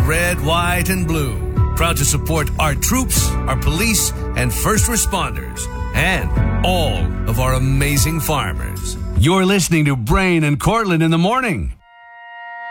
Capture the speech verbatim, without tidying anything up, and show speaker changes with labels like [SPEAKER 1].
[SPEAKER 1] red, white, and blue. Proud to support our troops, our police, and first responders, and all of our amazing farmers. You're listening to Brain and Cortland in the morning.